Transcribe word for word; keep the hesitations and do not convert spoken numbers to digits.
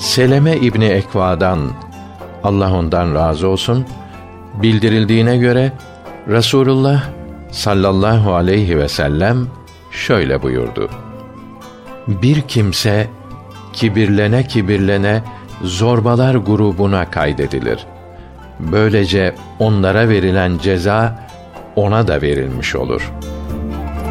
Seleme İbni Ekva'dan, Allah ondan razı olsun, bildirildiğine göre Resulullah sallallahu aleyhi ve sellem şöyle buyurdu: Bir kimse kibirlene kibirlene zorbalar grubuna kaydedilir. Böylece onlara verilen ceza ona da verilmiş olur.